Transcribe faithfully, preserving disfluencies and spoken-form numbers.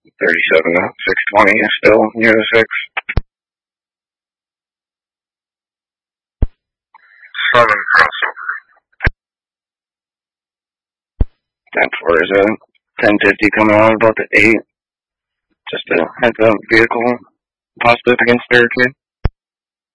thirty-seven to six twenty is still near the six. Seven crossover. ten four is a ten fifty coming on about the eight. Just a heads up vehicle, possibly up against territory.